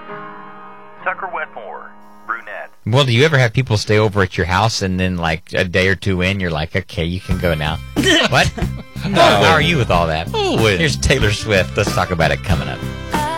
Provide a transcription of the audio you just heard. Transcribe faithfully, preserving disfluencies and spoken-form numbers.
Tucker Wetmore, brunette. Well, do you ever have people stay over at your house and then, like, a day or two in, you're like, okay, you can go now? What? No. How are you with all that? Oh, wait. Here's Taylor Swift. Let's talk about it coming up.